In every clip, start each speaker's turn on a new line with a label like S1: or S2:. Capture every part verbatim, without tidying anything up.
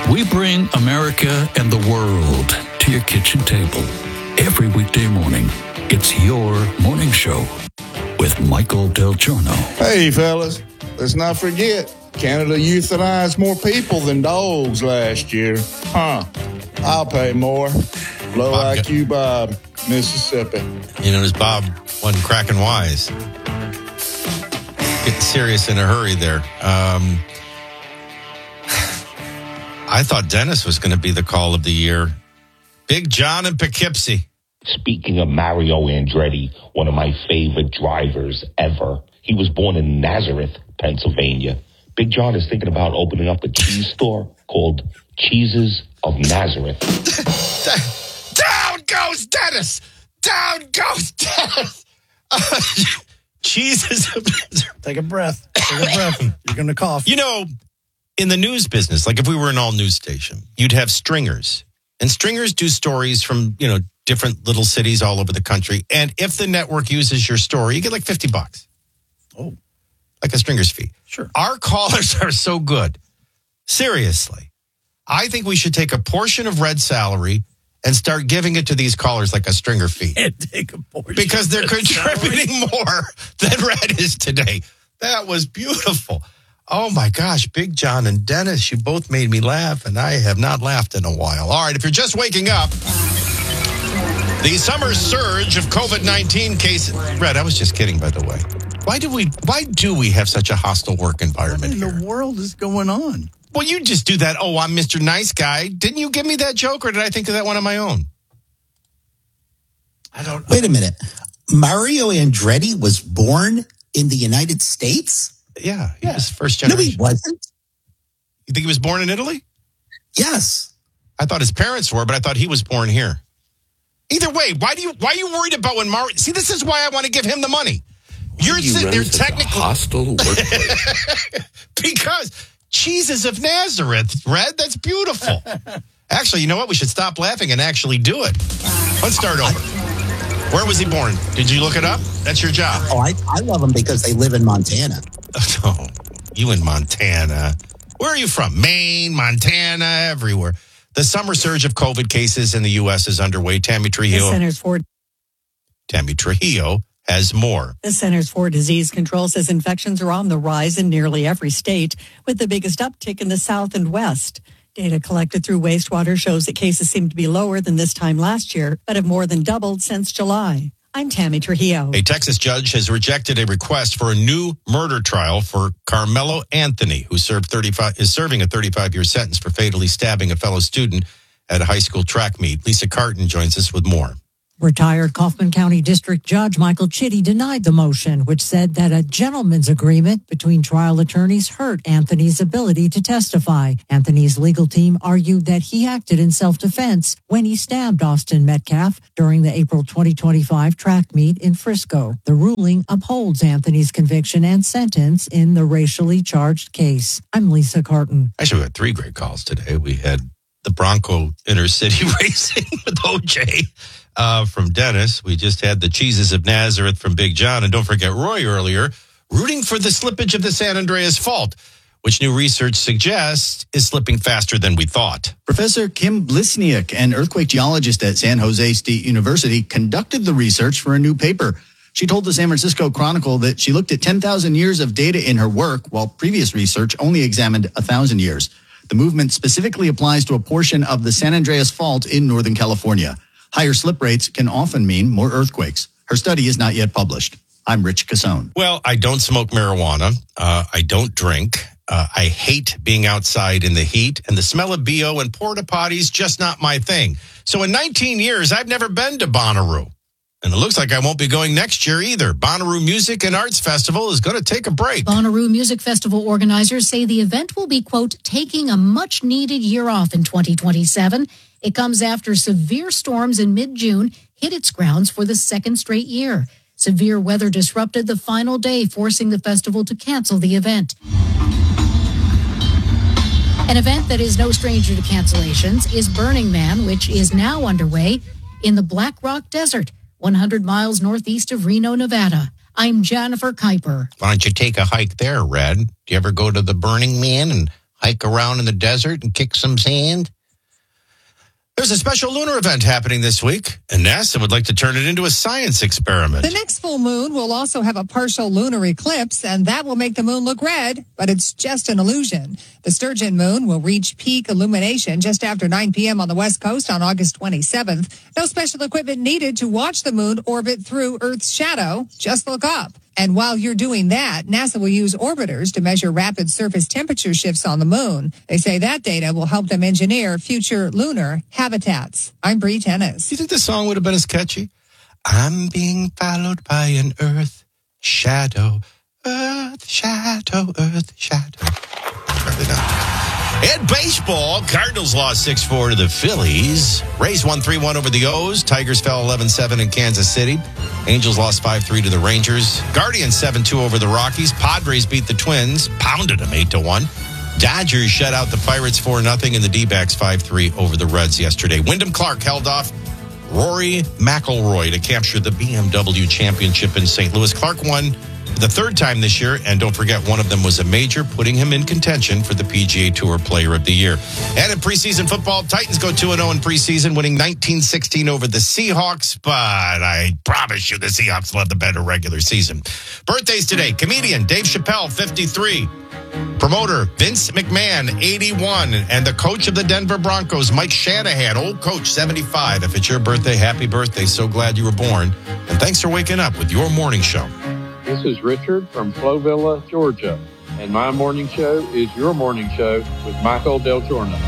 S1: We bring America and the world to your kitchen table. Every weekday morning, it's your morning show with Michael Del Giorno.
S2: Hey, fellas, let's not forget, Canada euthanized more people than dogs last year. Huh. I'll pay more. Low
S3: Bob,
S2: I Q Bob, Mississippi.
S3: You know, as Bob wasn't cracking wise. Getting serious in a hurry there. Um, I thought Dennis was going to be the call of the year. Big John in Poughkeepsie.
S4: Speaking of Mario Andretti, one of my favorite drivers ever, he was born in Nazareth, Pennsylvania. Big John is thinking about opening up a cheese store called Cheeses of Nazareth.
S3: Down goes Dennis! Down goes Dennis! Uh, cheeses of Nazareth.
S5: Take a breath. Take a breath. You're going to cough.
S3: You know, in the news business, like if we were an all news station, you'd have stringers. And stringers do stories from, you know, different little cities all over the country. And if the network uses your story, you get like fifty bucks.
S5: Oh.
S3: Like a stringer's fee.
S5: Sure.
S3: Our callers are so good. Seriously. I think we should take a portion of Red's salary and start giving it to these callers like a stringer fee.
S5: And take a portion.
S3: Because they're
S5: of Red's
S3: contributing
S5: salary.
S3: more than Red is today. That was beautiful. Oh, my gosh. Big John and Dennis, you both made me laugh, and I have not laughed in a while. All right, if you're just waking up, the summer surge of covid nineteen cases. Red, I was just kidding, by the way. Why do we Why do we have such a hostile work environment
S5: What in
S3: here?
S5: the world is going on?
S3: Well, you just do that. Oh, I'm Mister Nice Guy. Didn't you give me that joke, or did I think of that one on my own?
S5: I don't.
S6: Wait a minute. Mario Andretti was born in the United States?
S3: Yeah, he
S5: Yeah.
S3: was first
S6: No,
S3: generation.
S6: he wasn't.
S3: You think he was born in Italy?
S6: Yes.
S3: I thought his parents were, but I thought he was born here. Either way, why do you why are you worried about when Mario? See, this is why I want to give him the money. You're
S7: you
S3: sitting
S7: run
S3: there
S7: such a
S3: technically
S7: hostile workplace.
S3: because cheeses of Nazareth, Red. That's beautiful. Actually, you know what? We should stop laughing and actually do it. Let's start over. Where was he born? Did you look it up? That's your job.
S6: Oh, I, I love them because they live in Montana.
S3: Oh, you in Montana. Where are you from? Maine, Montana, everywhere. The summer surge of COVID cases in the U S is underway. Tammy
S8: The
S3: Trujillo.
S8: Centers for
S3: Tammy Trujillo has more.
S8: The Centers for Disease Control says infections are on the rise in nearly every state, with the biggest uptick in the South and West. Data collected through wastewater shows that cases seem to be lower than this time last year, but have more than doubled since July. I'm Tammy Trujillo.
S3: A Texas judge has rejected a request for a new murder trial for Carmelo Anthony, who served thirty-five is serving a thirty-five-year sentence for fatally stabbing a fellow student at a high school track meet. Lisa Carton joins us with more.
S9: Retired Kaufman County District Judge Michael Chitty denied the motion, which said that a gentleman's agreement between trial attorneys hurt Anthony's ability to testify. Anthony's legal team argued that he acted in self-defense when he stabbed Austin Metcalf during the April twenty twenty-five track meet in Frisco. The ruling upholds Anthony's conviction and sentence in the racially charged case. I'm Lisa Carton.
S3: Actually, we had three great calls today. We had the Bronco Intercity Racing with O J. Uh, from Dennis. We just had the Cheeses of Nazareth from Big John. And don't forget Roy earlier, rooting for the slippage of the San Andreas Fault, which new research suggests is slipping faster than we thought.
S10: Professor Kim Blisniak, an earthquake geologist at San Jose State University, conducted the research for a new paper. She told the San Francisco Chronicle that she looked at ten thousand years of data in her work, while previous research only examined one thousand years. The movement specifically applies to a portion of the San Andreas Fault in Northern California. Higher slip rates can often mean more earthquakes. Her study is not yet published. I'm Rich Cassone.
S3: Well, I don't smoke marijuana. Uh, I don't drink. Uh, I hate being outside in the heat. And the smell of B O and porta potties, just not my thing. So in nineteen years, I've never been to Bonnaroo. And it looks like I won't be going next year either. Bonnaroo Music and Arts Festival is going to take a break.
S11: Bonnaroo Music Festival organizers say the event will be, quote, taking a much-needed year off in twenty twenty-seven. It comes after severe storms in mid-June hit its grounds for the second straight year. Severe weather disrupted the final day, forcing the festival to cancel the event. An event that is no stranger to cancellations is Burning Man, which is now underway in the Black Rock Desert, one hundred miles northeast of Reno, Nevada. I'm Jennifer Kuiper.
S3: Why don't you take a hike there, Red? Do you ever go to the Burning Man in hike around in the desert and kick some sand. There's a special lunar event happening this week, and NASA would like to turn it into a science experiment.
S12: The next full moon will also have a partial lunar eclipse, and that will make the moon look red, but it's just an illusion. The Sturgeon moon will reach peak illumination just after nine p.m. on the West Coast on August twenty-seventh. No special equipment needed to watch the moon orbit through Earth's shadow. Just look up. And while you're doing that, NASA will use orbiters to measure rapid surface temperature shifts on the moon. They say that data will help them engineer future lunar habitats. I'm Bree Tennis.
S3: Do you think the song would have been as catchy? I'm being followed by an Earth shadow. Earth shadow, Earth shadow. Probably not. In baseball, Cardinals lost six four to the Phillies. Rays won three one over the O's. Tigers fell eleven seven in Kansas City. Angels lost five three to the Rangers. Guardians seven two over the Rockies. Padres beat the Twins, pounded them eight to one. Dodgers shut out the Pirates four nothing, and the D-backs five three over the Reds yesterday. Wyndham Clark held off Rory McIlroy to capture the B M W championship in Saint Louis. Clark won for the third time this year, and don't forget, one of them was a major, putting him in contention for the P G A Tour Player of the Year. And in preseason football, Titans go two and oh in preseason, winning nineteen sixteen over the Seahawks, but I promise you the Seahawks will have the better regular season. Birthdays today: comedian Dave Chappelle, fifty-three. Promoter Vince McMahon, eighty-one. And the coach of the Denver Broncos, Mike Shanahan, old coach, seventy-five. If it's your birthday, happy birthday. So glad you were born. And thanks for waking up with your morning show.
S13: This is Richard from Flovilla, Georgia, and my morning show is your morning show with Michael Del Giorno.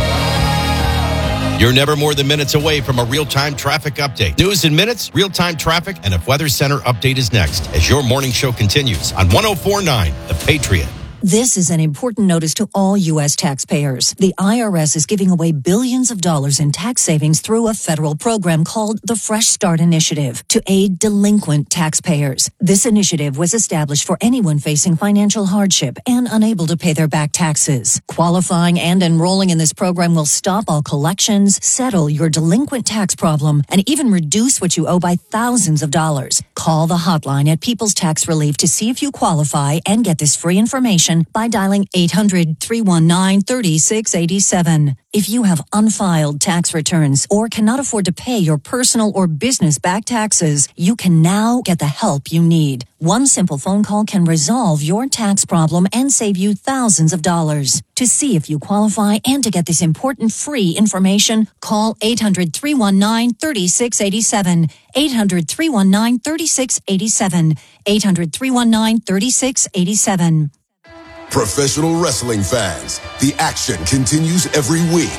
S3: You're never more than minutes away from a real-time traffic update. News in minutes, real-time traffic, and a Weather Center update is next as your morning show continues on one oh four point nine The Patriot.
S14: This is an important notice to all U S taxpayers. The I R S is giving away billions of dollars in tax savings through a federal program called the Fresh Start Initiative to aid delinquent taxpayers. This initiative was established for anyone facing financial hardship and unable to pay their back taxes. Qualifying and enrolling in this program will stop all collections, settle your delinquent tax problem, and even reduce what you owe by thousands of dollars. Call the hotline at People's Tax Relief to see if you qualify and get this free information by dialing eight hundred, three one nine, three six eight seven. If you have unfiled tax returns or cannot afford to pay your personal or business back taxes, you can now get the help you need. One simple phone call can resolve your tax problem and save you thousands of dollars. To see if you qualify and to get this important free information, call eight hundred, three one nine, three six eight seven. eight hundred, three one nine, three six eight seven. eight hundred, three one nine, three six eight seven.
S15: Professional wrestling fans, the action continues every week.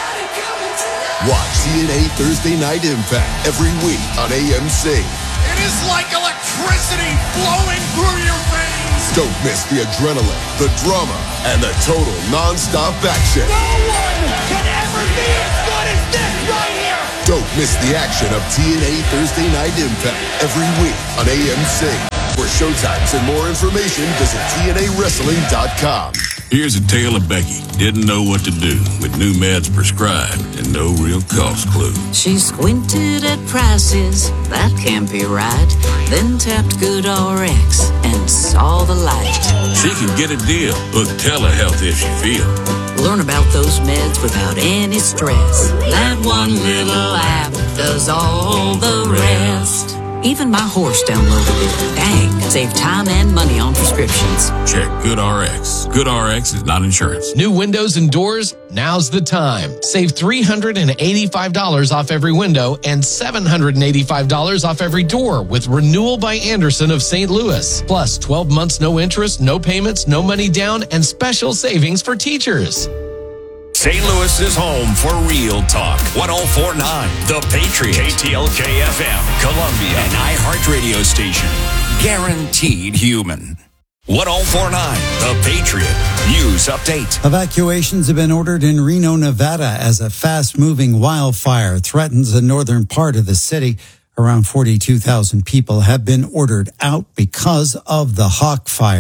S15: Watch T N A Thursday Night Impact every week on A M C.
S16: It is like electricity flowing through your veins.
S15: Don't miss the adrenaline, the drama, and the total non-stop action.
S16: No one can ever be as good as this right here.
S15: Don't miss the action of T N A Thursday Night Impact every week on A M C. For showtimes and more information, visit T N A wrestling dot com.
S17: Here's a tale of Becky. Didn't know what to do with new meds prescribed and no real cost clue.
S18: She squinted at prices, that can't be right. Then tapped GoodRx and saw the light.
S17: She can get a deal. Book telehealth if you feel.
S18: Learn about those meds without any stress. That one little app does all the rest. Even my horse downloaded it. Dang, save time and money on prescriptions.
S17: Check GoodRx. GoodRx is not insurance.
S19: New windows and doors? Now's the time. Save three hundred eighty-five dollars off every window and seven hundred eighty-five dollars off every door with Renewal by Andersen of Saint Louis. Plus twelve months, no interest, no payments, no money down, and special savings for teachers.
S20: Saint Louis is home for Real Talk. one oh four point nine The Patriot. K T L K F M, Columbia. An iHeartRadio station. Guaranteed human. one oh four point nine The Patriot. News update.
S21: Evacuations have been ordered in Reno, Nevada as a fast-moving wildfire threatens the northern part of the city. Around forty-two thousand people have been ordered out because of the Hawk Fire,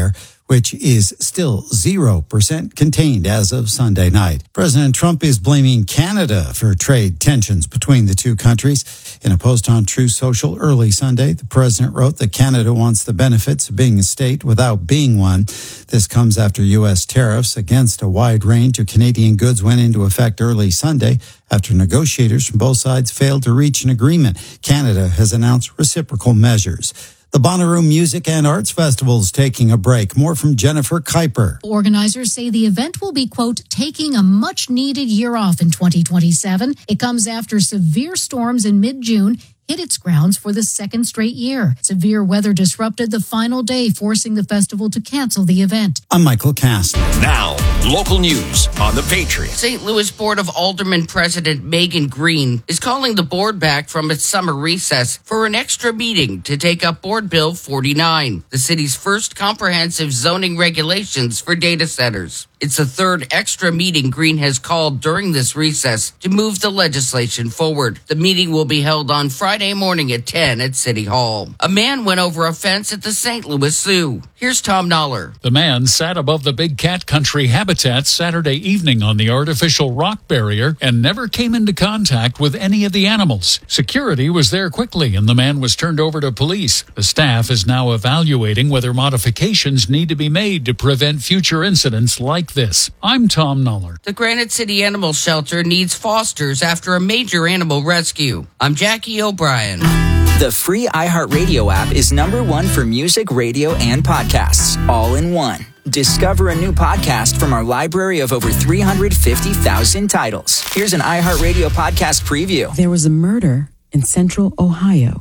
S21: which is still zero percent contained as of Sunday night. President Trump is blaming Canada for trade tensions between the two countries. In a post on Truth Social early Sunday, the president wrote that Canada wants the benefits of being a state without being one. This comes after U S tariffs against a wide range of Canadian goods went into effect early Sunday after negotiators from both sides failed to reach an agreement. Canada has announced reciprocal measures. The Bonnaroo Music and Arts Festival is taking a break. More from Jennifer Kuiper.
S11: Organizers say the event will be, quote, taking a much-needed year off in twenty twenty-seven. It comes after severe storms in mid-June hit its grounds for the second straight year. Severe weather disrupted the final day, forcing the festival to cancel the event.
S21: I'm Michael Cass.
S20: Now, local news on The Patriot.
S1: Saint Louis Board of Aldermen President Megan Green is calling the board back from its summer recess for an extra meeting to take up Board Bill forty-nine, the city's first comprehensive zoning regulations for data centers. It's the third extra meeting Green has called during this recess to move the legislation forward. The meeting will be held on Friday morning at ten at City Hall. A man went over a fence at the Saint Louis Zoo. Here's Tom Noller.
S22: The man sat above the Big Cat Country habitat Saturday evening on the artificial rock barrier and never came into contact with any of the animals. Security was there quickly and the man was turned over to police. The staff is now evaluating whether modifications need to be made to prevent future incidents like this. I'm Tom Noller.
S1: The Granite City Animal Shelter needs fosters after a major animal rescue. I'm Jackie O'Brien.
S23: The free iHeartRadio app is number one for music, radio, and podcasts, all in one. Discover a new podcast from our library of over three hundred fifty thousand titles. Here's an iHeartRadio podcast preview.
S24: There was a murder in central Ohio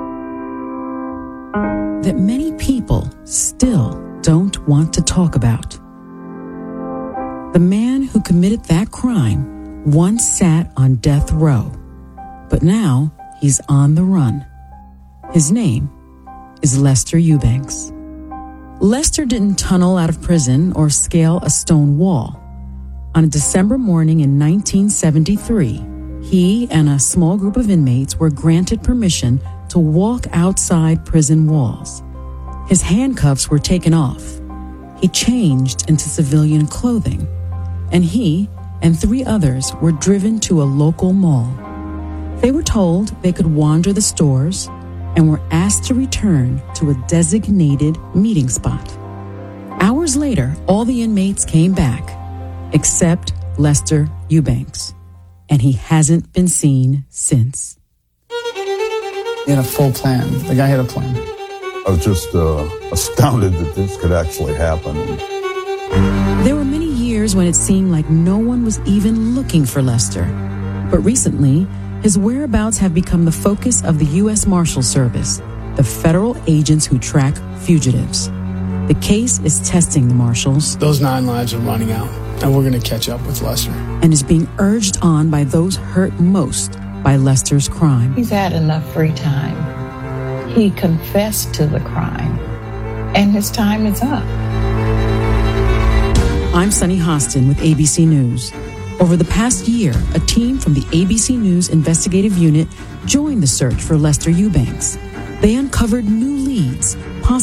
S24: that many people still don't want to talk about. The man who committed that crime once sat on death row, but now he's on the run. His name is Lester Eubanks. Lester didn't tunnel out of prison or scale a stone wall. On a December morning in nineteen seventy-three, he and a small group of inmates were granted permission to walk outside prison walls. His handcuffs were taken off. He changed into civilian clothing, and he and three others were driven to a local mall. They were told they could wander the stores and were asked to return to a designated meeting spot. Hours later, all the inmates came back, except Lester Eubanks, and he hasn't been seen since.
S25: He had a full plan. The guy had a plan.
S7: I was just uh, astounded that this could actually happen.
S24: There were many years when it seemed like no one was even looking for Lester. But recently, his whereabouts have become the focus of the U S Marshal Service, the federal agents who track fugitives. The case is testing the marshals.
S25: Those nine lives are running out, and we're going to catch up with Lester.
S24: And is being urged on by those hurt most by Lester's crime.
S26: He's had enough free time. He confessed to the crime, and his time is up.
S24: I'm Sunny Hostin with A B C News. Over the past year, a team from the A B C News investigative unit joined the search for Lester Eubanks. They uncovered new leads,